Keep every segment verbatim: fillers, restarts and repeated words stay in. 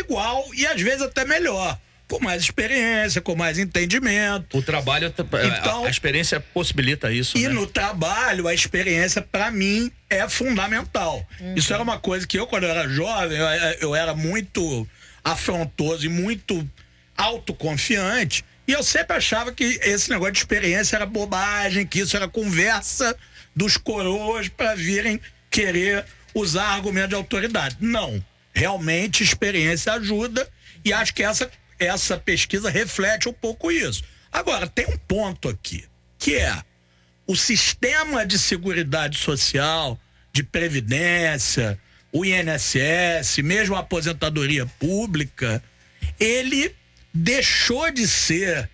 igual e às vezes até melhor, com mais experiência, com mais entendimento. O trabalho, então, a, a experiência possibilita isso, E né? no trabalho, a experiência, para mim, é fundamental. Uhum. Isso era uma coisa que eu, quando eu era jovem, eu, eu era muito afrontoso e muito autoconfiante. E eu sempre achava que esse negócio de experiência era bobagem, que isso era conversa dos coroas para virem querer usar argumento de autoridade. Não. Realmente, experiência ajuda e acho que essa... essa pesquisa reflete um pouco isso. Agora, tem um ponto aqui, que é o sistema de seguridade social, de previdência, o I N S S, mesmo a aposentadoria pública, ele deixou de ser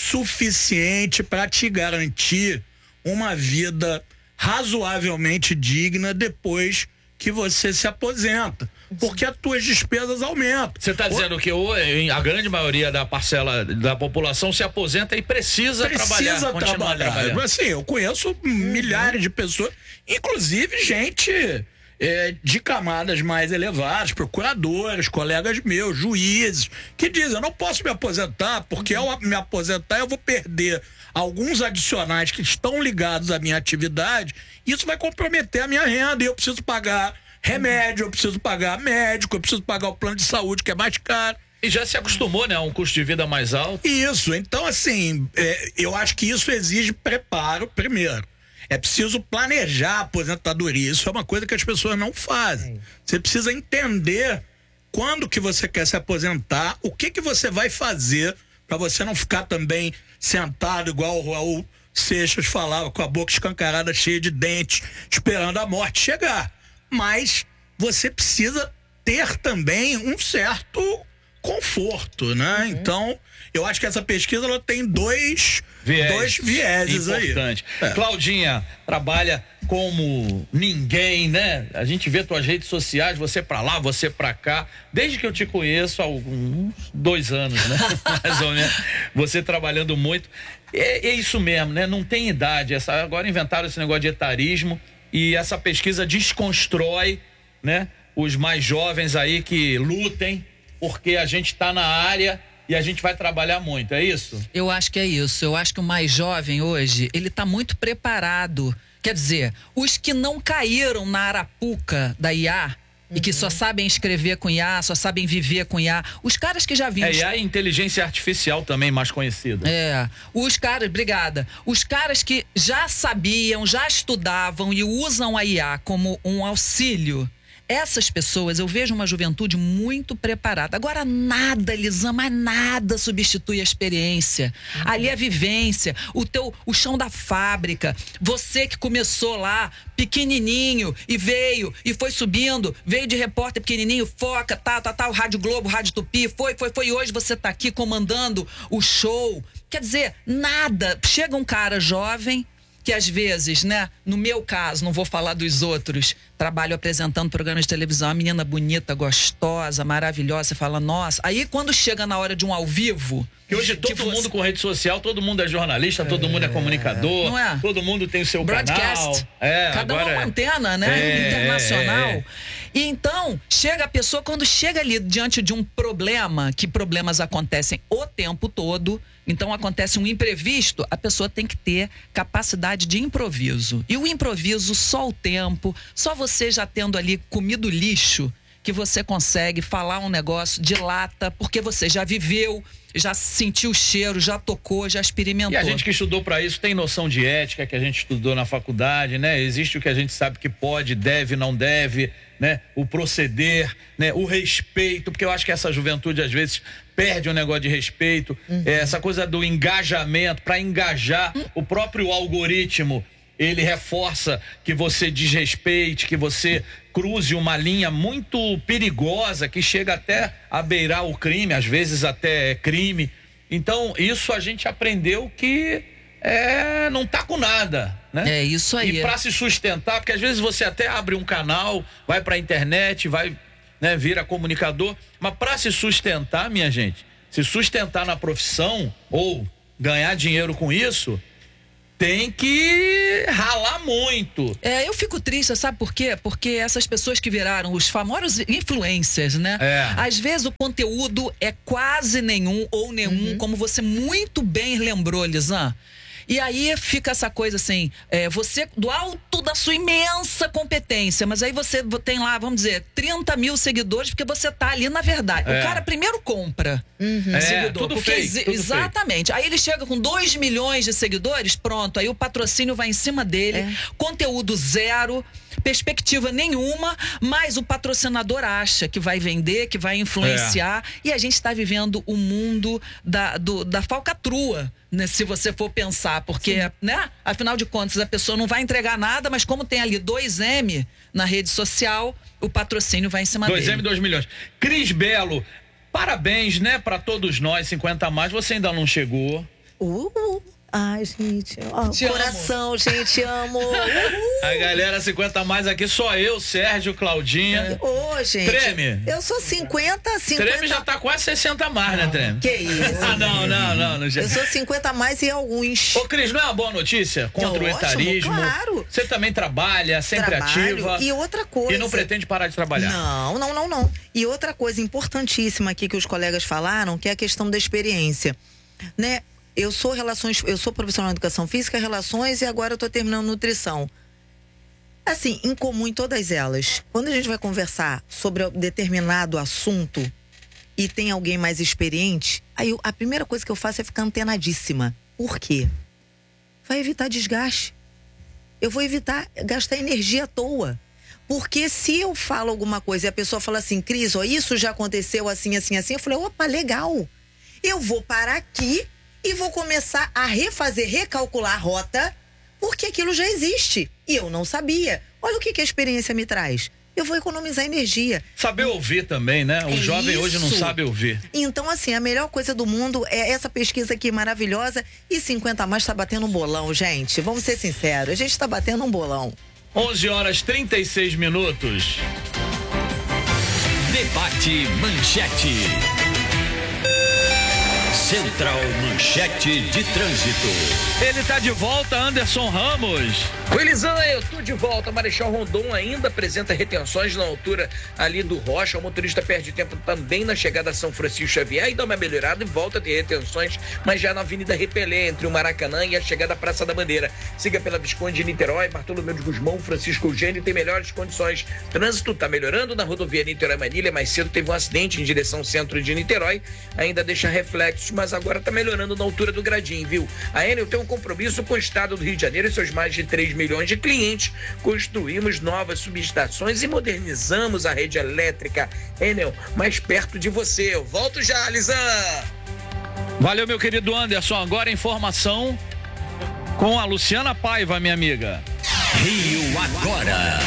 suficiente para te garantir uma vida razoavelmente digna depois que você se aposenta. Porque as tuas despesas aumentam. Você está dizendo que a grande maioria da parcela da população se aposenta e precisa, precisa trabalhar. Precisa trabalhar. Assim, eu conheço uhum. milhares de pessoas, inclusive gente é, de camadas mais elevadas, procuradores, colegas meus, juízes, que dizem, eu não posso me aposentar, porque uhum. ao me aposentar eu vou perder alguns adicionais que estão ligados à minha atividade, isso vai comprometer a minha renda e eu preciso pagar remédio, eu preciso pagar médico, eu preciso pagar o plano de saúde, que é mais caro. E já se acostumou, né, a um custo de vida mais alto. Isso, então assim, é, eu acho que isso exige preparo primeiro. É preciso planejar a aposentadoria, isso é uma coisa que as pessoas não fazem. Você precisa entender quando que você quer se aposentar, o que que você vai fazer para você não ficar também sentado igual o Raul Seixas falava, com a boca escancarada, cheia de dentes, esperando a morte chegar. Mas você precisa ter também um certo conforto, né? Uhum. Então, eu acho que essa pesquisa ela tem dois, Viés, dois vieses importante. aí. É. Claudinha trabalha como ninguém, né? A gente vê tuas redes sociais, você pra lá, você pra cá. Desde que eu te conheço, há alguns dois anos, né? Mais ou menos. Você trabalhando muito. É, é isso mesmo, né? Não tem idade. Essa, agora inventaram esse negócio de etarismo. E essa pesquisa desconstrói, né, os mais jovens aí que lutem, porque a gente está na área e a gente vai trabalhar muito, é isso? Eu acho que é isso. Eu acho que o mais jovem hoje, ele está muito preparado. Quer dizer, os que não caíram na arapuca da I A, uhum. e que só sabem escrever com I A, só sabem viver com I A. Os caras que já vinham... É, I A e inteligência artificial também mais conhecida. É, os caras, obrigada. Os caras que já sabiam, já estudavam e usam a I A como um auxílio. Essas pessoas, eu vejo uma juventude muito preparada. Agora nada, Lisan, mas nada substitui a experiência. Uhum. Ali é a vivência, o teu, o chão da fábrica. Você que começou lá pequenininho e veio e foi subindo, veio de repórter pequenininho, foca, tá, tá, tá, o Rádio Globo, Rádio Tupi, foi, foi, foi. E hoje você tá aqui comandando o show. Quer dizer, nada. Chega um cara jovem que às vezes, né, no meu caso, não vou falar dos outros, trabalho apresentando programas de televisão, uma menina bonita, gostosa, maravilhosa, você fala, nossa. Aí quando chega na hora de um ao vivo... Que hoje todo que mundo você... com rede social, todo mundo é jornalista, é... todo mundo é comunicador, não é? Todo mundo tem o seu broadcast. Canal. É, cada agora uma é... uma antena, né, é, internacional. É, é. E então, chega a pessoa, quando chega ali diante de um problema, que problemas acontecem o tempo todo, então acontece um imprevisto, a pessoa tem que ter capacidade de improviso. E o improviso, só o tempo, só você já tendo ali comido lixo, que você consegue falar um negócio de lata, porque você já viveu, já sentiu o cheiro, já tocou, já experimentou. E a gente que estudou para isso tem noção de ética, que a gente estudou na faculdade, né? Existe o que a gente sabe que pode, deve, não deve, né? O proceder, né? O respeito, porque eu acho que essa juventude às vezes perde o um negócio de respeito, uhum. é, essa coisa do engajamento, para engajar uhum. o próprio algoritmo, ele reforça que você desrespeite, que você cruze uma linha muito perigosa que chega até a beirar o crime, às vezes até crime. Então, isso a gente aprendeu que é, não tá com nada, né? É isso aí. E para se sustentar, porque às vezes você até abre um canal, vai pra internet, vai, né, vira comunicador, mas para se sustentar, minha gente, se sustentar na profissão ou ganhar dinheiro com isso, tem que ralar muito. É, eu fico triste, sabe por quê? Porque essas pessoas que viraram os famosos influencers, né? É. Às vezes o conteúdo é quase nenhum ou nenhum, uhum. como você muito bem lembrou, Lisan. E aí fica essa coisa assim, é, você do alto da sua imensa competência, mas aí você tem lá, vamos dizer, trinta mil seguidores, porque você tá ali na verdade. É. O cara primeiro compra uhum. é, seguidor. Tudo porque fake, tudo exatamente. fake. Aí ele chega com dois milhões de seguidores, pronto, aí o patrocínio vai em cima dele, é. conteúdo zero, perspectiva nenhuma, mas o patrocinador acha que vai vender, que vai influenciar, é. e a gente está vivendo o mundo da, do, da falcatrua, né, se você for pensar, porque, Sim. né, afinal de contas, a pessoa não vai entregar nada, mas como tem ali dois M na rede social, o patrocínio vai em cima dois dele. M, dois milhões. Cris Belo, parabéns, né, para todos nós, cinquenta a mais, você ainda não chegou. Uh! Ai, gente, ó, coração, amo. gente, amo. Uhul. A galera cinquenta a mais aqui, só eu, Sérgio, Claudinha. Ô, oh, gente. Treme. Eu sou cinquenta, cinquenta. Treme já tá quase sessenta a mais, né, Treme? Que isso? Ah, não, não, não. não eu sou cinquenta a mais e alguns. Ô, Cris, não é uma boa notícia contra é o etarismo? Ótimo, claro. Você também trabalha, sempre Trabalho. ativa. E outra coisa. E não pretende parar de trabalhar? Não, não, não, não. E outra coisa importantíssima aqui que os colegas falaram, que é a questão da experiência, né? Eu sou relações, eu sou profissional de educação física, relações e agora eu tô terminando nutrição. Assim, em comum em todas elas. Quando a gente vai conversar sobre determinado assunto e tem alguém mais experiente, aí eu, a primeira coisa que eu faço é ficar antenadíssima. Por quê? Vai evitar desgaste. Eu vou evitar gastar energia à toa. Porque se eu falo alguma coisa e a pessoa fala assim, Cris, ó, isso já aconteceu assim, assim, assim, eu falei, opa, legal. Eu vou parar aqui e vou começar a refazer, recalcular a rota, porque aquilo já existe. E eu não sabia. Olha o que, que a experiência me traz. Eu vou economizar energia. Saber ouvir também, né? O é jovem isso. hoje não sabe ouvir. Então, assim, a melhor coisa do mundo é essa pesquisa aqui maravilhosa. E cinquenta a mais tá batendo um bolão, gente. Vamos ser sinceros. A gente tá batendo um bolão. onze horas e trinta e seis minutos. Debate Manchete. Central Manchete de Trânsito. Ele tá de volta, Anderson Ramos. Oi, Lisan, eu tô de volta. Marechal Rondon ainda apresenta retenções na altura ali do Rocha. O motorista perde tempo também na chegada a São Francisco Xavier e dá uma melhorada e volta a ter retenções, mas já na Avenida Repelé, entre o Maracanã e a chegada à Praça da Bandeira. Siga pela Visconde de Niterói, Bartolomeu de Gusmão, Francisco Eugênio, tem melhores condições. Trânsito tá melhorando na rodovia Niterói-Manilha. Mais cedo teve um acidente em direção ao centro de Niterói, ainda deixa reflexos, mas agora tá melhorando na altura do Gradinho, viu? A Enel tem um compromisso com o Estado do Rio de Janeiro e seus mais de três milhões de clientes. Construímos novas subestações e modernizamos a rede elétrica. Enel, mais perto de você. Eu volto já, Lisan! Valeu, meu querido Anderson. Agora a informação com a Luciana Paiva, minha amiga. Rio Agora.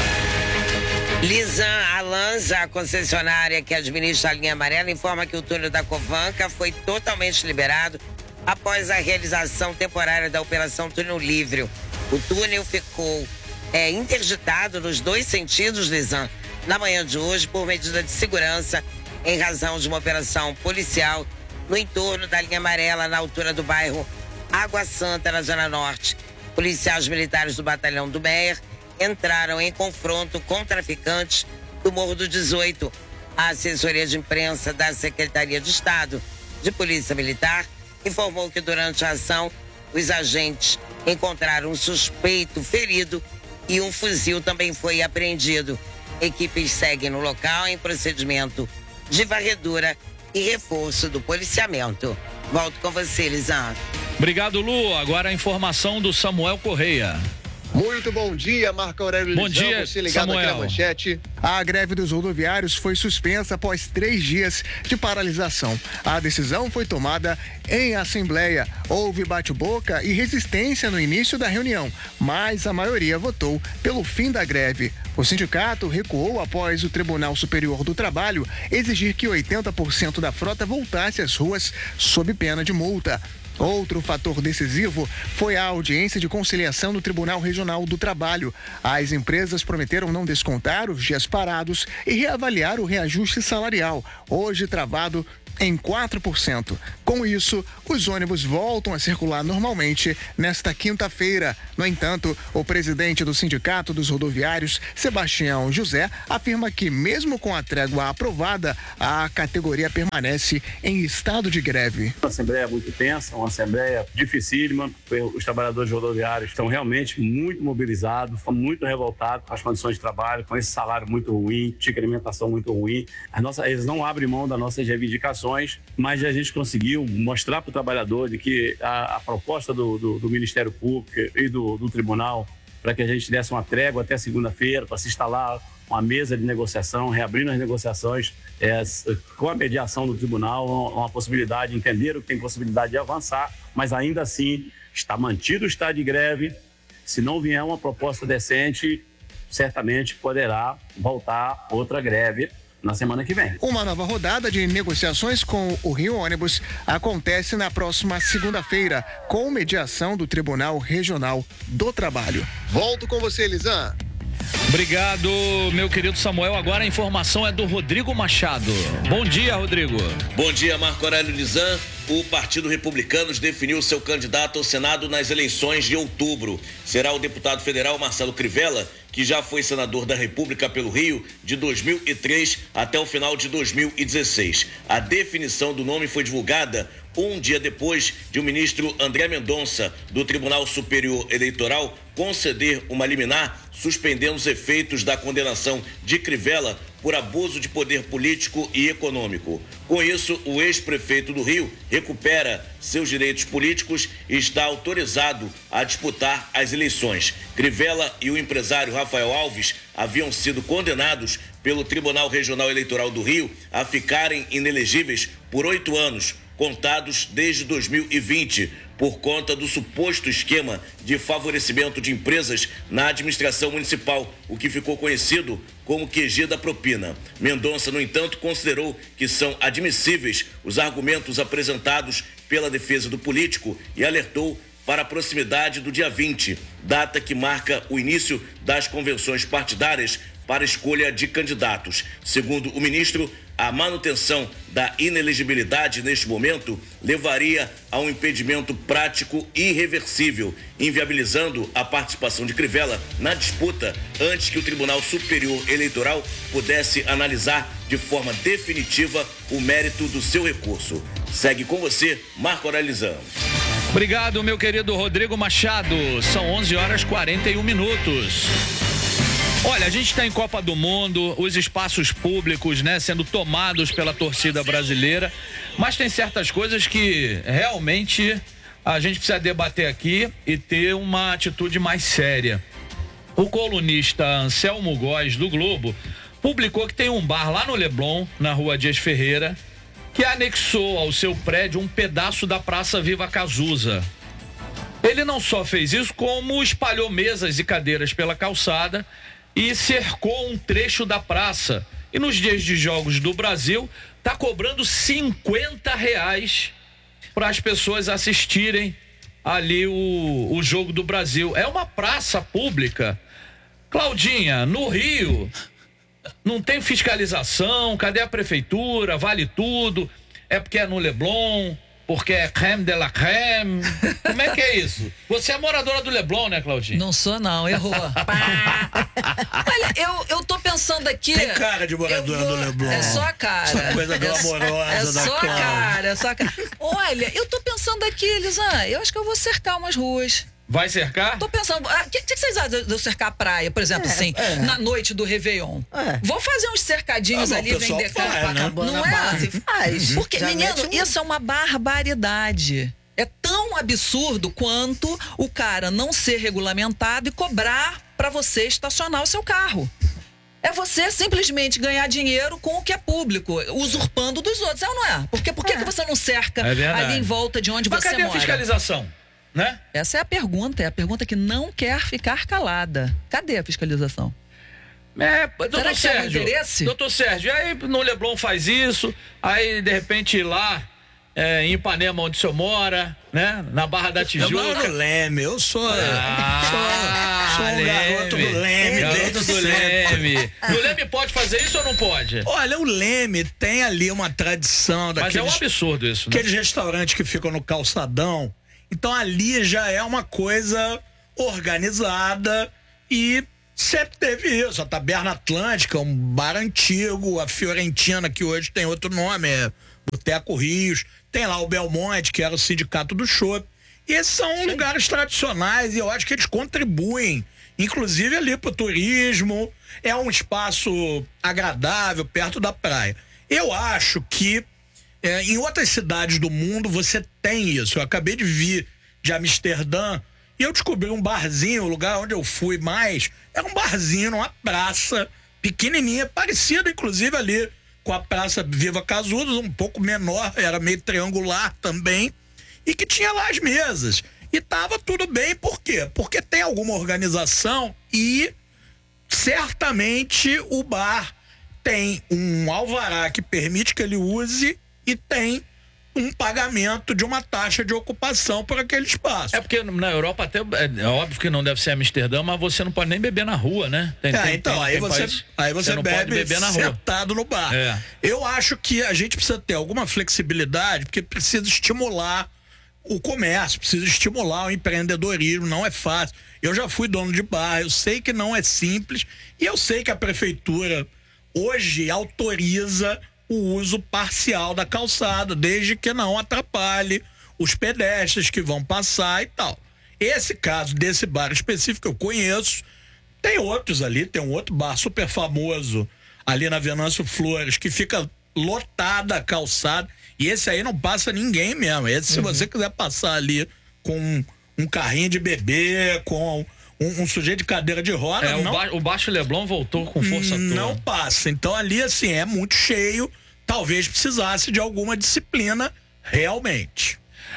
Lisan, a Lanza, a concessionária que administra a linha amarela, informa que o túnel da Covanca foi totalmente liberado após a realização temporária da Operação Túnel Livre. O túnel ficou é, interditado nos dois sentidos, Lisan, na manhã de hoje, por medida de segurança, em razão de uma operação policial no entorno da linha amarela, na altura do bairro Água Santa, na Zona Norte. Policiais militares do batalhão do Meier entraram em confronto com traficantes do Morro do dezoito. A assessoria de imprensa da Secretaria de Estado de Polícia Militar informou que durante a ação os agentes encontraram um suspeito ferido e um fuzil também foi apreendido. Equipes seguem no local em procedimento de varredura e reforço do policiamento. Volto com você, Lisan. Obrigado, Lu. Agora a informação do Samuel Correia. Muito bom dia, Marco Aurélio Bom Lisão, dia, você ligado Samuel. aqui na Manchete. A greve dos rodoviários foi suspensa após três dias de paralisação. A decisão foi tomada em assembleia. Houve bate-boca e resistência no início da reunião, mas a maioria votou pelo fim da greve. O sindicato recuou após o Tribunal Superior do Trabalho exigir que oitenta por cento da frota voltasse às ruas sob pena de multa. Outro fator decisivo foi a audiência de conciliação no Tribunal Regional do Trabalho. As empresas prometeram não descontar os dias parados e reavaliar o reajuste salarial, hoje travado em quatro por cento. Com isso, os ônibus voltam a circular normalmente nesta quinta-feira. No entanto, o presidente do Sindicato dos Rodoviários, Sebastião José, afirma que mesmo com a trégua aprovada, a categoria permanece em estado de greve. Uma assembleia muito tensa, uma assembleia dificílima. Os trabalhadores rodoviários estão realmente muito mobilizados, estão muito revoltados com as condições de trabalho, com esse salário muito ruim, de alimentação muito ruim. As nossas, eles não abrem mão das nossas reivindicações, mas a gente conseguiu mostrar para o trabalhador de que a, a proposta do, do, do Ministério Público e do, do Tribunal para que a gente desse uma trégua até segunda-feira, para se instalar uma mesa de negociação, reabrindo as negociações é, com a mediação do Tribunal, uma, uma possibilidade, entenderam que tem possibilidade de avançar, mas ainda assim está mantido o estado de greve. Se não vier uma proposta decente, certamente poderá voltar outra greve na semana que vem. Uma nova rodada de negociações com o Rio Ônibus acontece na próxima segunda-feira, com mediação do Tribunal Regional do Trabalho. Volto com você, Elisan. Obrigado, meu querido Samuel. Agora a informação é do Rodrigo Machado. Bom dia, Rodrigo. Bom dia, Marco Aurélio Lisan. O Partido Republicano definiu seu candidato ao Senado nas eleições de outubro. Será o deputado federal Marcelo Crivella, que já foi senador da República pelo Rio de dois mil e três até o final de dois mil e dezesseis. A definição do nome foi divulgada um dia depois de o ministro André Mendonça, do Tribunal Superior Eleitoral, conceder uma liminar suspendendo os efeitos da condenação de Crivella por abuso de poder político e econômico. Com isso, o ex-prefeito do Rio recupera seus direitos políticos e está autorizado a disputar as eleições. Crivella e o empresário Rafael Alves haviam sido condenados pelo Tribunal Regional Eleitoral do Rio a ficarem inelegíveis por oito anos, contados desde dois mil e vinte, por conta do suposto esquema de favorecimento de empresas na administração municipal, o que ficou conhecido como Q G da propina. Mendonça, no entanto, considerou que são admissíveis os argumentos apresentados pela defesa do político e alertou para a proximidade do dia vinte, data que marca o início das convenções partidárias para escolha de candidatos. Segundo o ministro, a manutenção da inelegibilidade neste momento levaria a um impedimento prático e irreversível, inviabilizando a participação de Crivella na disputa antes que o Tribunal Superior Eleitoral pudesse analisar de forma definitiva o mérito do seu recurso. Segue com você, Marco Aurélio Lisan. Obrigado, meu querido Rodrigo Machado. São onze horas e quarenta e um minutos. Olha, a gente está em Copa do Mundo, os espaços públicos, né, sendo tomados pela torcida brasileira, mas tem certas coisas que realmente a gente precisa debater aqui e ter uma atitude mais séria. O colunista Anselmo Góes, do Globo, publicou que tem um bar lá no Leblon, na rua Dias Ferreira, que anexou ao seu prédio um pedaço da Praça Viva Cazuza. Ele não só fez isso, como espalhou mesas e cadeiras pela calçada e cercou um trecho da praça. E nos dias de jogos do Brasil, tá cobrando cinquenta reais para as pessoas assistirem ali o, o jogo do Brasil. É uma praça pública. Claudinha, no Rio, não tem fiscalização, cadê a prefeitura? Vale tudo. É porque é no Leblon, porque é creme de la creme. Como é que é isso? Você é moradora do Leblon, né, Claudinha? Não sou, não. Errou. Olha, eu, eu tô pensando aqui... Tem cara de moradora vou, do Leblon. É só a cara. Essa coisa glamourosa é, é da só a Cláudia. cara, é só a cara. Olha, eu tô pensando aqui, Elisan, eu acho que eu vou cercar umas ruas. Vai cercar? Tô pensando, o ah, que, que vocês acham de eu cercar a praia, por exemplo, é, assim, é. na noite do Réveillon? É. Vou fazer uns cercadinhos ah, ali, vender carro. Né? Não é? Base faz. Porque, Já menino, um... isso é uma barbaridade. É tão absurdo quanto o cara não ser regulamentado e cobrar para você estacionar o seu carro. É você simplesmente ganhar dinheiro com o que é público, usurpando dos outros, é ou não é? Porque por que, é. que você não cerca é ali em volta de onde Mas você cadê mora? A fiscalização? Né? Essa é a pergunta, é a pergunta que não quer ficar calada. Cadê a fiscalização? É, doutor Será que Sérgio, é um interesse? doutor Sérgio, aí no Leblon faz isso, aí de repente lá é, em Ipanema, onde o senhor mora, né? Na Barra da Tijuca. Eu moro no Leme, eu sou... Ah, sou um garoto do Leme. Garoto do Leme. O Leme pode fazer isso ou não pode? Olha, o Leme tem ali uma tradição daqueles... Mas é um absurdo isso, né? Aqueles restaurantes que ficam no calçadão. Então ali já é uma coisa organizada e sempre teve isso. A Taberna Atlântica, um bar antigo, a Fiorentina, que hoje tem outro nome, é Boteco Rios. Tem lá o Belmonte, que era o sindicato do chopp. E esses são Sim. lugares tradicionais e eu acho que eles contribuem, inclusive ali pro turismo. É um espaço agradável, perto da praia. Eu acho que é, em outras cidades do mundo você tem isso. Eu acabei de vir de Amsterdã e eu descobri um barzinho, o lugar onde eu fui mais, era um barzinho numa praça pequenininha, parecido inclusive ali com a Praça Viva Casudos, um pouco menor, era meio triangular também, e que tinha lá as mesas. E tava tudo bem, por quê? Porque tem alguma organização e certamente o bar tem um alvará que permite que ele use e tem um pagamento de uma taxa de ocupação por aquele espaço. É porque na Europa até, é óbvio que não deve ser Amsterdã, mas você não pode nem beber na rua, né? Tem, é, tem, então, tem, aí, tem você, país, aí você, você não bebe pode beber na rua. Sentado no bar. É. Eu acho que a gente precisa ter alguma flexibilidade, porque precisa estimular o comércio, precisa estimular o empreendedorismo, não é fácil. Eu já fui dono de bar, eu sei que não é simples e eu sei que a prefeitura hoje autoriza o uso parcial da calçada, desde que não atrapalhe os pedestres que vão passar e tal. Esse caso desse bar específico eu conheço, tem outros ali, tem um outro bar super famoso ali na Venâncio Flores, que fica lotada a calçada, e esse aí não passa ninguém mesmo. Esse, se uhum. você quiser passar ali com um, um carrinho de bebê, com um, um sujeito de cadeira de roda, é, não, o, ba o Baixo Leblon voltou com força toda. Não passa. Então ali, assim, é muito cheio, talvez precisasse de alguma disciplina realmente.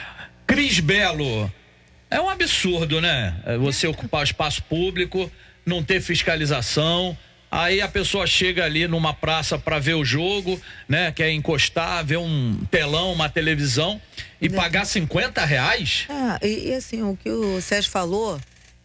Cris Belo, é um absurdo, né? Você ocupar o espaço público, não ter fiscalização, aí a pessoa chega ali numa praça para ver o jogo, né? Quer encostar, ver um telão, uma televisão e né? pagar cinquenta reais? Ah, e, e assim, o que o Sérgio falou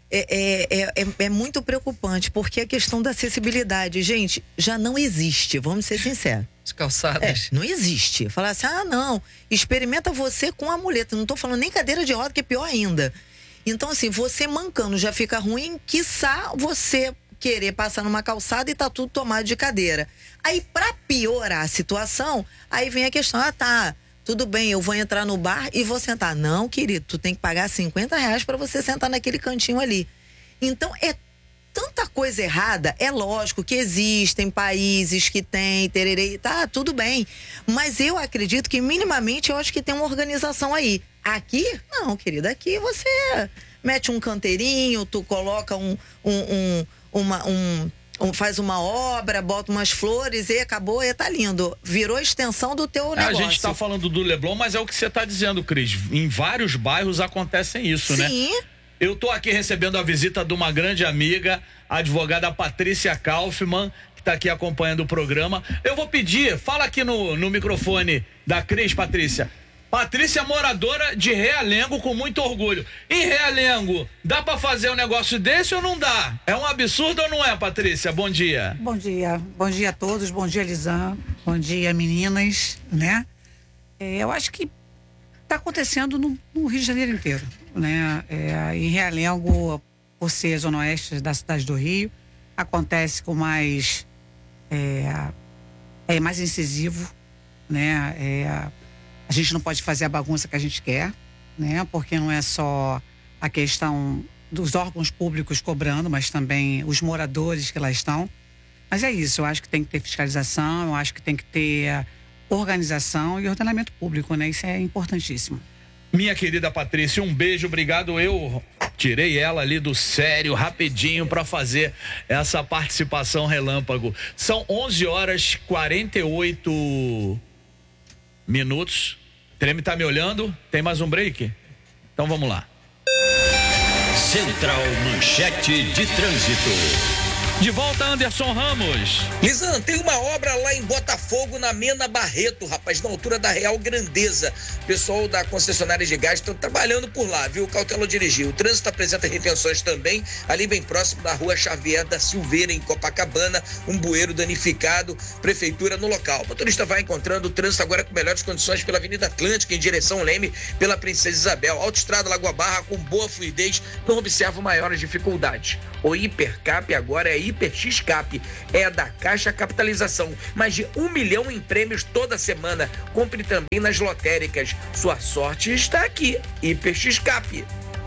é, é, é, é muito preocupante, porque a questão da acessibilidade, gente, já não existe, vamos ser sinceros. As calçadas. É, não existe. Falar assim, ah, não, experimenta você com a muleta. Não tô falando nem cadeira de roda, que é pior ainda. Então, assim, você mancando já fica ruim, quiçá você querer passar numa calçada e tá tudo tomado de cadeira. Aí, pra piorar a situação, aí vem a questão, ah, tá, tudo bem, eu vou entrar no bar e vou sentar. Não, querido, tu tem que pagar cinquenta reais pra você sentar naquele cantinho ali. Então, é tanta coisa errada. É lógico que existem países que tem, tererê, tá, tudo bem. Mas eu acredito que minimamente eu acho que tem uma organização aí. Aqui, não, querida, aqui você mete um canteirinho, tu coloca um, um, um, uma, um, um faz uma obra, bota umas flores e acabou, e tá lindo. Virou extensão do teu é, negócio. A gente tá falando do Leblon, mas é o que você tá dizendo, Cris. Em vários bairros acontecem isso, Sim. né? Sim. Eu tô aqui recebendo a visita de uma grande amiga, a advogada Patrícia Kaufmann, que tá aqui acompanhando o programa. Eu vou pedir, fala aqui no, no microfone da Cris, Patrícia. Patrícia, moradora de Realengo, com muito orgulho. Em Realengo, dá pra fazer um negócio desse ou não dá? É um absurdo ou não é, Patrícia? Bom dia. Bom dia. Bom dia a todos. Bom dia, Lisan. Bom dia, meninas, né? É, eu acho que tá acontecendo no, no Rio de Janeiro inteiro, né? É, em Realengo, por ser zona oeste da cidade do Rio, acontece com mais é, é mais incisivo, né? É, a gente não pode fazer a bagunça que a gente quer, né? Porque não é só a questão dos órgãos públicos cobrando, mas também os moradores que lá estão. Mas é isso, eu acho que tem que ter fiscalização, eu acho que tem que ter organização e ordenamento público, né? Isso é importantíssimo. Minha querida Patrícia, um beijo, obrigado. Eu tirei ela ali do sério rapidinho para fazer essa participação relâmpago. São onze horas e quarenta e oito minutos. Treme tá me olhando? Tem mais um break? Então vamos lá. Central Manchete de Trânsito. De volta, Anderson Ramos. Lisan, tem uma obra lá em Botafogo, na Mena Barreto, rapaz, na altura da Real Grandeza. O pessoal da concessionária de gás estão trabalhando por lá, viu? Cautela dirigir. O trânsito apresenta retenções também, ali bem próximo da rua Xavier da Silveira, em Copacabana, um bueiro danificado, prefeitura no local. O motorista vai encontrando o trânsito agora com melhores condições pela Avenida Atlântica, em direção ao Leme, pela Princesa Isabel. Autoestrada Lagoa Barra, com boa fluidez, não observa maiores dificuldades. O Hipercap agora é Hiper X-Cap, é da Caixa Capitalização, mais de um milhão em prêmios toda semana. Compre também nas lotéricas. Sua sorte está aqui, Hiper X-Cap.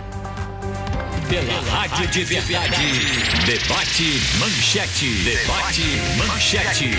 Pela Rádio de Verdade, debate Manchete, debate Manchete.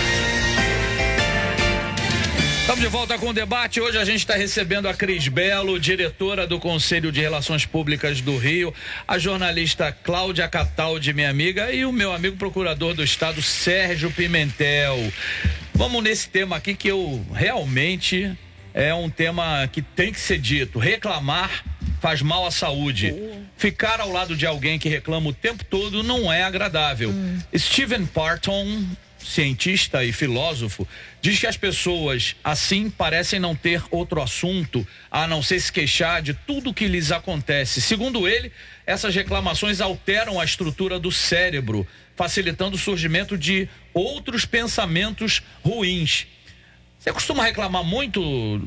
Estamos de volta com o debate. Hoje a gente está recebendo a Cris Belo, diretora do Conselho de Relações Públicas do Rio, a jornalista Cláudia Cataldi, minha amiga, e o meu amigo procurador do Estado, Sérgio Pimentel. Vamos nesse tema aqui que eu realmente é um tema que tem que ser dito. Reclamar faz mal à saúde. Ficar ao lado de alguém que reclama o tempo todo não é agradável. Hum. Stephen Parton, cientista e filósofo, diz que as pessoas assim parecem não ter outro assunto a não ser se queixar de tudo que lhes acontece. Segundo ele, essas reclamações alteram a estrutura do cérebro, facilitando o surgimento de outros pensamentos ruins. Você costuma reclamar muito,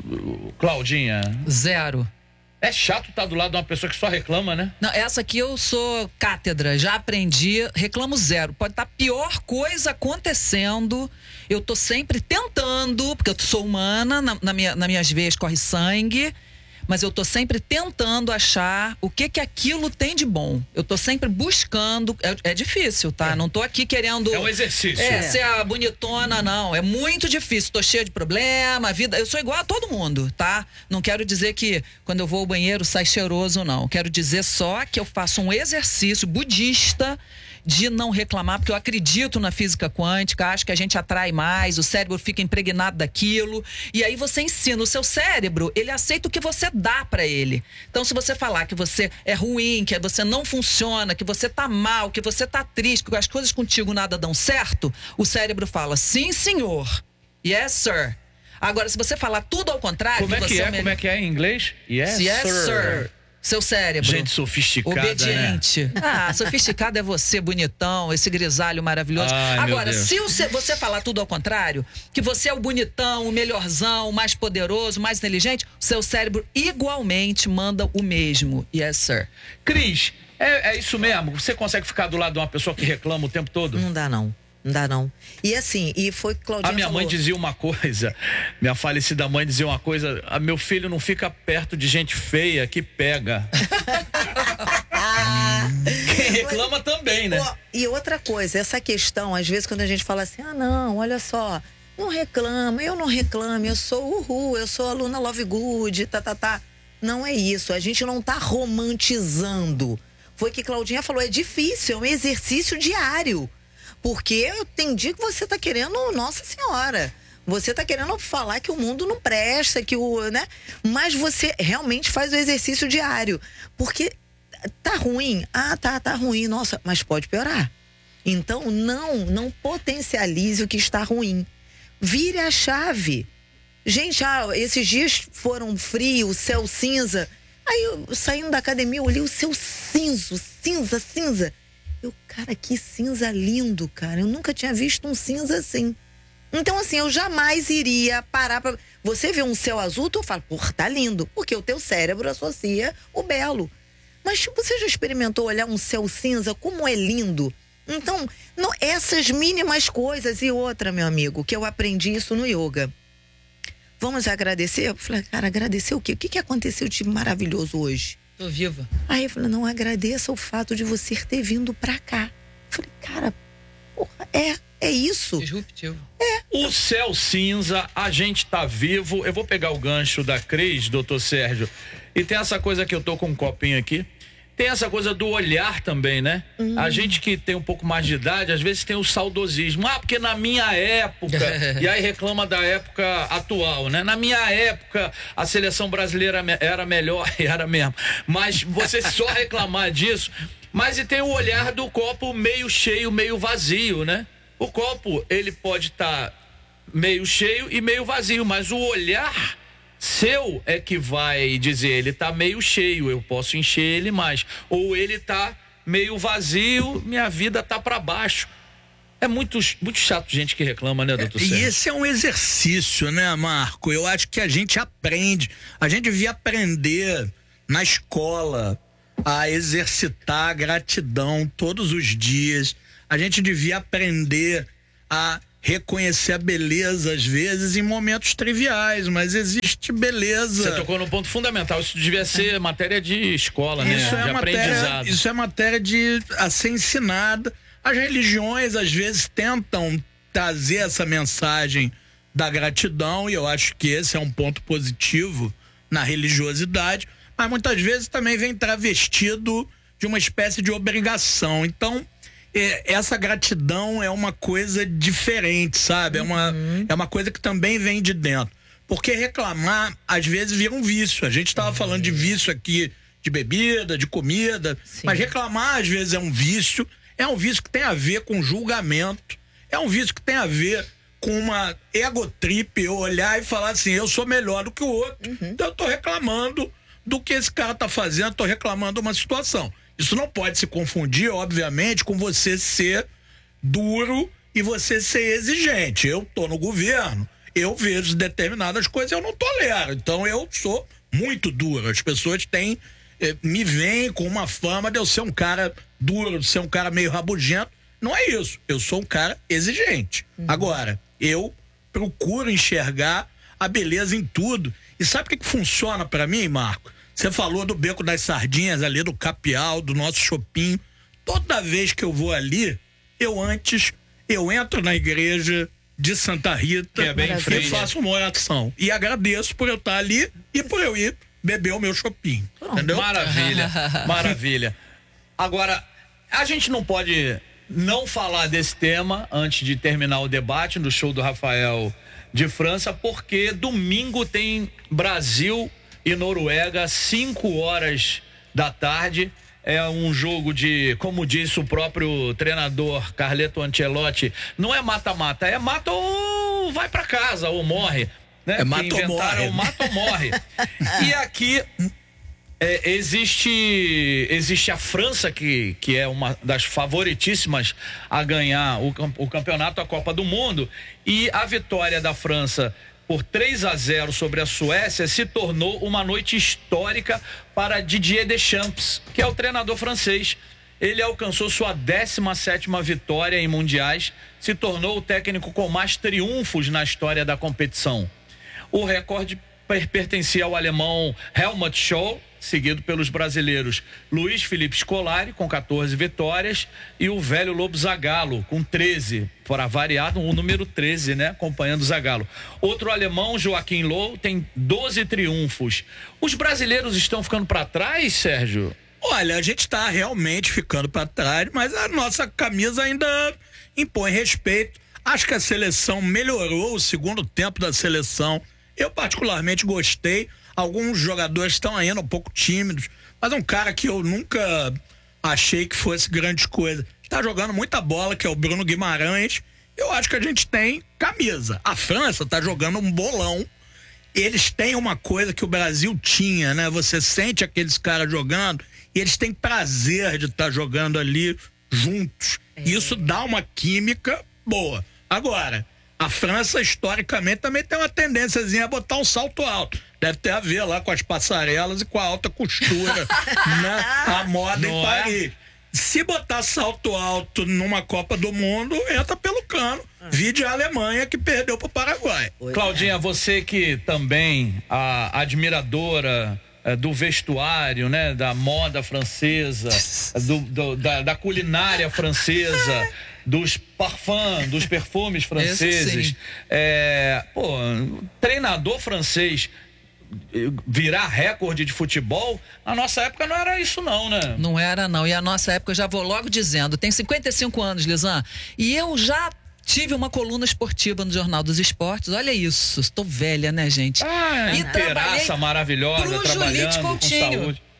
Claudinha? Zero. É chato estar do lado de uma pessoa que só reclama, né? Não, essa aqui eu sou cátedra, já aprendi, reclamo zero. Pode estar a pior coisa acontecendo, eu tô sempre tentando, porque eu sou humana, na, na minha, nas minhas veias corre sangue, mas eu tô sempre tentando achar o que que aquilo tem de bom. Eu tô sempre buscando, é, é difícil, tá? É. Não tô aqui querendo... É um exercício. É, é, ser a bonitona, não. É muito difícil, tô cheia de problema, a vida... Eu sou igual a todo mundo, tá? Não quero dizer que quando eu vou ao banheiro sai cheiroso, não. Quero dizer só que eu faço um exercício budista de não reclamar, porque eu acredito na física quântica, acho que a gente atrai mais, o cérebro fica impregnado daquilo, e aí você ensina o seu cérebro, ele aceita o que você dá pra ele. Então, se você falar que você é ruim, que você não funciona, que você tá mal, que você tá triste, que as coisas contigo nada dão certo, o cérebro fala, sim, senhor. Yes, sir. Agora, se você falar tudo ao contrário... Como é que, que é? é? Como é que é em inglês? Yes, yes sir. sir. Seu cérebro. Gente sofisticada, obediente. Né? Ah, sofisticado é você, bonitão, esse grisalho maravilhoso. Ai, agora, se você, você falar tudo ao contrário, que você é o bonitão, o melhorzão, o mais poderoso, o mais inteligente, seu cérebro igualmente manda o mesmo. Yes, sir. Cris, é, é isso mesmo? Você consegue ficar do lado de uma pessoa que reclama o tempo todo? Não dá, não. Não dá, não. E assim, e foi que Claudinha A minha falou. mãe dizia uma coisa, minha falecida mãe dizia uma coisa, a meu filho não fica perto de gente feia que pega. Quem reclama Mas, também, né? Ó, e outra coisa, essa questão, às vezes quando a gente fala assim, ah não, olha só, não reclama, eu não reclamo, eu sou uhul, eu sou aluna Love Good, tá, tá, tá. Não é isso, a gente não tá romantizando. Foi que Claudinha falou, é difícil, é um exercício diário. Porque eu entendi que você tá querendo, nossa senhora, você tá querendo falar que o mundo não presta, que o, né? Mas você realmente faz o exercício diário. Porque tá ruim, ah, tá, tá ruim, nossa, mas pode piorar. Então, não, não potencialize o que está ruim. Vire a chave. Gente, ah, esses dias foram frios, céu cinza. Aí, eu, saindo da academia, eu olhei o céu cinza, cinza, cinza. Eu, cara, que cinza lindo, cara. Eu nunca tinha visto um cinza assim. Então, assim, eu jamais iria parar pra... Você vê um céu azul, tu fala, porra, tá lindo. Porque o teu cérebro associa o belo. Mas você já experimentou olhar um céu cinza? Como é lindo? Então, não, essas mínimas coisas. E outra, meu amigo, que eu aprendi isso no yoga. Vamos agradecer? Eu falei, cara, agradecer o quê? O que, que aconteceu de maravilhoso hoje? Tô viva. Aí eu falei, não, agradeça o fato de você ter vindo pra cá. Eu falei, cara, porra, é, é isso. Disruptivo. É. O céu cinza, a gente tá vivo. Eu vou pegar o gancho da Cris, doutor Sérgio. E tem essa coisa que eu tô com um copinho aqui. Tem essa coisa do olhar também, né? Hum. A gente que tem um pouco mais de idade, às vezes tem o saudosismo. Ah, porque na minha época... e aí reclama da época atual, né? Na minha época, a seleção brasileira era melhor, era mesmo. Mas você só reclamar disso... Mas e tem o olhar do copo meio cheio, meio vazio, né? O copo, ele pode estar meio cheio e meio vazio, mas o olhar seu é que vai dizer, ele tá meio cheio, eu posso encher ele mais. Ou ele tá meio vazio, minha vida tá para baixo. É muito, muito chato gente que reclama, né, doutor É, Sérgio? e esse é um exercício, né, Marco? Eu acho que a gente aprende, a gente devia aprender na escola a exercitar a gratidão todos os dias. A gente devia aprender a reconhecer a beleza, às vezes, em momentos triviais, mas existe beleza. Você tocou num ponto fundamental, isso devia ser matéria de escola, né? Isso é de matéria, aprendizado. isso é matéria de a ser ensinada. As religiões, às vezes, tentam trazer essa mensagem da gratidão, e eu acho que esse é um ponto positivo na religiosidade, mas muitas vezes também vem travestido de uma espécie de obrigação. Então, é, essa gratidão é uma coisa diferente, sabe? É uma, Uhum. é uma coisa que também vem de dentro. Porque reclamar, às vezes, vira um vício. A gente estava falando de vício aqui, de bebida, de comida, Sim. mas reclamar, às vezes, é um vício. É um vício que tem a ver com julgamento. É um vício que tem a ver com uma egotrip, eu olhar e falar assim, eu sou melhor do que o outro. Então eu tô reclamando do que esse cara tá fazendo, tô reclamando uma situação. Isso não pode se confundir, obviamente, com você ser duro e você ser exigente. Eu tô no governo, eu vejo determinadas coisas, eu não tolero. Então eu sou muito duro. As pessoas têm, eh, me veem com uma fama de eu ser um cara duro, de ser um cara meio rabugento. Não é isso. Eu sou um cara exigente. Agora, eu procuro enxergar a beleza em tudo. E sabe o que, que funciona pra mim, Marco? Você falou do Beco das Sardinhas ali, do Capial, do nosso shopping. Toda vez que eu vou ali, eu antes, eu entro na igreja de Santa Rita Que é bem em frente. e faço uma oração. E agradeço por eu estar ali e por eu ir beber o meu shopping. Entendeu? Maravilha, maravilha. Agora, a gente não pode não falar desse tema antes de terminar o debate no show do Rafael de França, porque domingo tem Brasil e Noruega, cinco horas da tarde. É um jogo de, como disse o próprio treinador Carleto Ancelotti, não é mata-mata, é mata ou vai pra casa, ou morre. Né? É mata ou morre. o mata ou morre. E aqui é, existe, existe a França, que, que é uma das favoritíssimas a ganhar o, o campeonato, a Copa do Mundo, e a vitória da França por três a zero sobre a Suécia se tornou uma noite histórica para Didier Deschamps, que é o treinador francês. Ele alcançou sua décima sétima vitória em mundiais, se tornou o técnico com mais triunfos na história da competição. O recorde pertencia ao alemão Helmut Schol, seguido pelos brasileiros Luiz Felipe Scolari, com quatorze vitórias, e o velho Lobo Zagallo, com treze, para variar, o número treze, né? Acompanhando o Zagallo. Outro alemão, Joachim Löw, tem doze triunfos. Os brasileiros estão ficando para trás, Sérgio? Olha, a gente está realmente ficando para trás, mas a nossa camisa ainda impõe respeito. Acho que a seleção melhorou, o segundo tempo da seleção. Eu particularmente gostei. Alguns jogadores estão ainda um pouco tímidos, mas um cara que eu nunca achei que fosse grandes coisas. Está jogando muita bola, que é o Bruno Guimarães. Eu acho que a gente tem camisa. A França está jogando um bolão. Eles têm uma coisa que o Brasil tinha, né? Você sente aqueles caras jogando e eles têm prazer de estar jogando ali juntos. É. Isso dá uma química boa. Agora, a França, historicamente, também tem uma tendênciazinha a botar um salto alto. Deve ter a ver lá com as passarelas e com a alta costura, né? A moda Não em é? Paris. Se botar salto alto numa Copa do Mundo, entra pelo cano. Vide a Alemanha, que perdeu pro Paraguai. Claudinha, você que também a admiradora é, do vestuário, né, da moda francesa, do, do, da, da culinária francesa, dos parfums, dos perfumes franceses, é, pô, treinador francês virar recorde de futebol, na nossa época não era isso não, né? Não era não, e a nossa época, eu já vou logo dizendo, tem cinquenta e cinco anos, Lisan, e eu já tive uma coluna esportiva no Jornal dos Esportes, olha isso, estou velha, né, gente? Ah, e inteiraça maravilhosa, pro trabalhando Julite com Coutinho. saúde.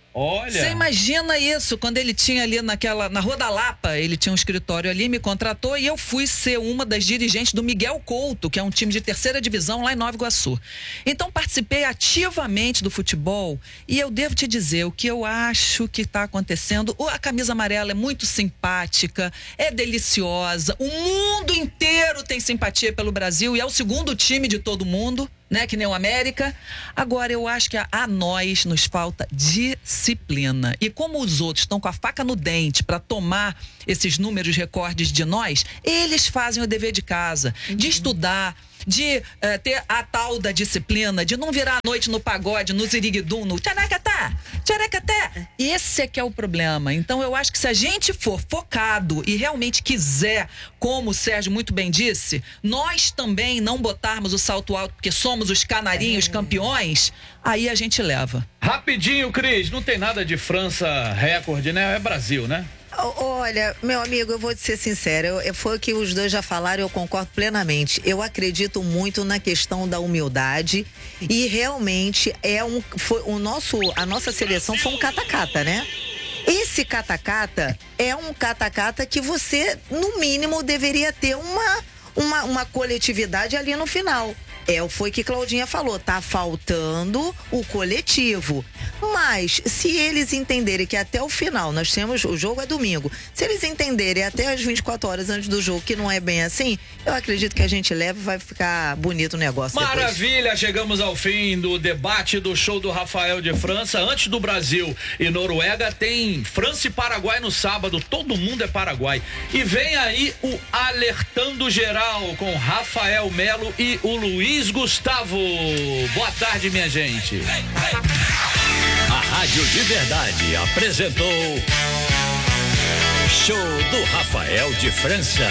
Olha. Você imagina isso, quando ele tinha ali naquela, na Rua da Lapa, ele tinha um escritório ali, me contratou e eu fui ser uma das dirigentes do Miguel Couto, que é um time de terceira divisão lá em Nova Iguaçu. Então participei ativamente do futebol e eu devo te dizer o que eu acho que está acontecendo. A camisa amarela é muito simpática, é deliciosa, o mundo inteiro tem simpatia pelo Brasil e é o segundo time de todo mundo, né, que nem o América. Agora, eu acho que a, a nós nos falta disciplina. E como os outros estão com a faca no dente para tomar esses números recordes de nós, eles fazem o dever de casa, uhum. de estudar, de uh, ter a tal da disciplina, de não virar a noite no pagode, no ziriguidum, no tcharacatá, tcharacatá. Esse é que é o problema. Então, eu acho que se a gente for focado e realmente quiser, como o Sérgio muito bem disse, nós também não botarmos o salto alto porque somos os canarinhos é. campeões, aí a gente leva. Rapidinho, Cris, não tem nada de França recorde, né? É Brasil, né? Olha, meu amigo, eu vou te ser sincera, eu, eu, foi o que os dois já falaram, eu concordo plenamente. Eu acredito muito na questão da humildade e realmente é um, foi o nosso, a nossa seleção foi um cata-cata, né? Esse cata-cata é um cata-cata que você, no mínimo, deveria ter uma, uma, uma coletividade ali no final. É, foi o que Claudinha falou, tá faltando o coletivo. Mas, se eles entenderem que até o final, nós temos, o jogo é domingo, se eles entenderem até as vinte e quatro horas antes do jogo que não é bem assim, eu acredito que a gente leva e vai ficar bonito o negócio. Maravilha, depois. Chegamos ao fim do debate do show do Rafael de França. Antes do Brasil e Noruega, tem França e Paraguai no sábado, todo mundo é Paraguai. E vem aí o Alertando Geral com Rafael Melo e o Luiz Gustavo. Boa tarde, minha gente. A Rádio de Verdade apresentou Show do Rafael de França.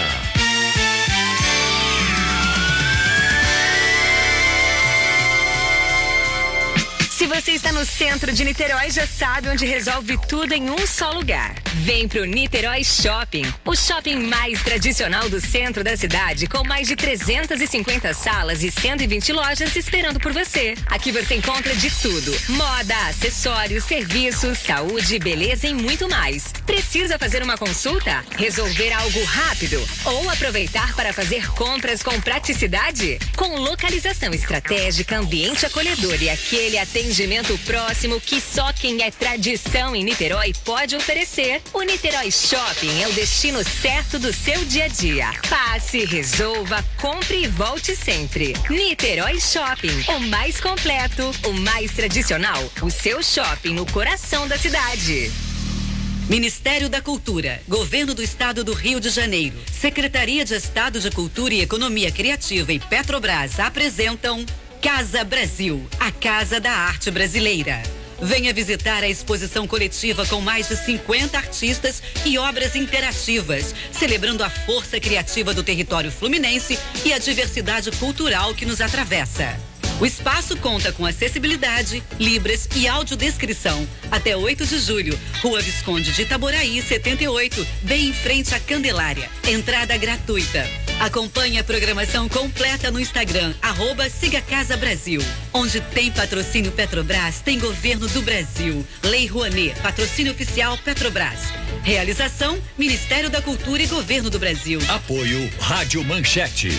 Se você está no centro de Niterói, já sabe onde resolve tudo em um só lugar. Vem pro Niterói Shopping, o shopping mais tradicional do centro da cidade, com mais de trezentas e cinquenta salas e cento e vinte lojas esperando por você. Aqui você encontra de tudo: moda, acessórios, serviços, saúde, beleza e muito mais. Precisa fazer uma consulta? Resolver algo rápido? Ou aproveitar para fazer compras com praticidade? Com localização estratégica, ambiente acolhedor e aquele atendimento Atendimento próximo que só quem é tradição em Niterói pode oferecer. O Niterói Shopping é o destino certo do seu dia a dia. Passe, resolva, compre e volte sempre. Niterói Shopping, o mais completo, o mais tradicional, o seu shopping no coração da cidade. Ministério da Cultura, Governo do Estado do Rio de Janeiro, Secretaria de Estado de Cultura e Economia Criativa e Petrobras apresentam Casa Brasil, a Casa da Arte Brasileira. Venha visitar a exposição coletiva com mais de cinquenta artistas e obras interativas, celebrando a força criativa do território fluminense e a diversidade cultural que nos atravessa. O espaço conta com acessibilidade, libras e audiodescrição. Até oito de julho, Rua Visconde de Itaboraí, setenta e oito, bem em frente à Candelária. Entrada gratuita. Acompanhe a programação completa no Instagram, arroba Siga Casa Brasil. Onde tem patrocínio Petrobras, tem Governo do Brasil. Lei Rouanet, patrocínio oficial Petrobras. Realização, Ministério da Cultura e Governo do Brasil. Apoio Rádio Manchete.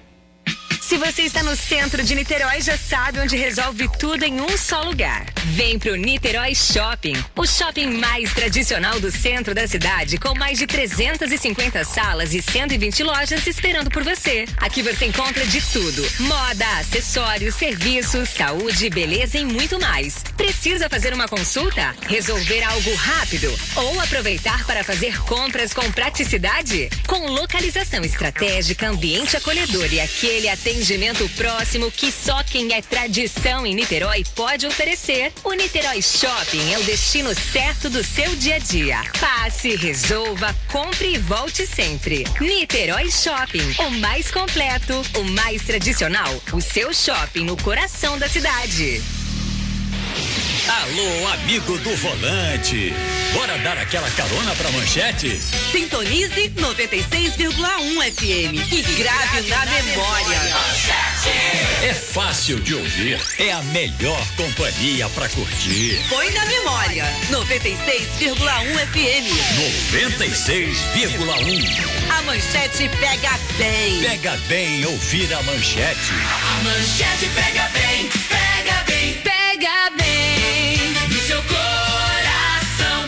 Se você está no centro de Niterói, já sabe onde resolve tudo em um só lugar. Vem pro Niterói Shopping, o shopping mais tradicional do centro da cidade, com mais de trezentas e cinquenta salas e cento e vinte lojas esperando por você. Aqui você encontra de tudo: moda, acessórios, serviços, saúde, beleza e muito mais. Precisa fazer uma consulta? Resolver algo rápido? Ou aproveitar para fazer compras com praticidade? Com localização estratégica, ambiente acolhedor e aquele atendimento Atendimento próximo que só quem é tradição em Niterói pode oferecer. O Niterói Shopping é o destino certo do seu dia a dia. Passe, resolva, compre e volte sempre. Niterói Shopping, o mais completo, o mais tradicional, o seu shopping no coração da cidade. Alô, amigo do volante. Bora dar aquela carona pra Manchete? Sintonize noventa e seis vírgula um F M e grave na memória. É fácil de ouvir, é a melhor companhia pra curtir. Põe na memória, noventa e seis vírgula um F M. noventa e seis vírgula um. A Manchete pega bem. Pega bem ouvir a Manchete. A Manchete pega bem, pega bem, pega bem no seu coração.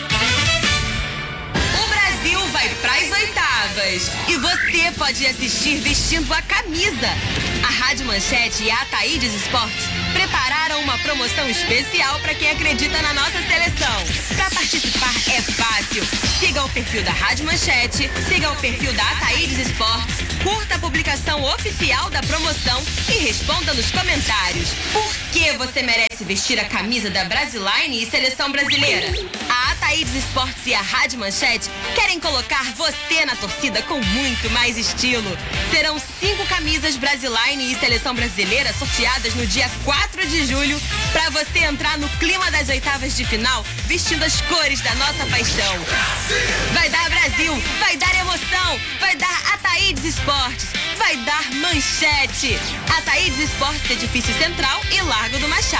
O Brasil vai pras oitavas e você pode assistir vestindo a camisa. A Rádio Manchete e a Ataídes Esportes prepararam uma promoção especial para quem acredita na nossa seleção. Para participar é fácil. Siga o perfil da Rádio Manchete, siga o perfil da Ataídes Esportes, curta a publicação oficial da promoção e responda nos comentários. Por que você merece vestir a camisa da Brasiline e Seleção Brasileira? A Ataídes Esportes e a Rádio Manchete querem colocar você na torcida com muito mais estilo. Serão cinco camisas Brasiline e Seleção Brasileira sorteadas no dia quatro de julho para você entrar no clima das oitavas de final vestindo as cores da nossa paixão. Vai dar Brasil, vai dar emoção, vai dar Ataídes Esportes, vai dar Manchete. Ataídes Esportes, Edifício Central e Largo do Machado.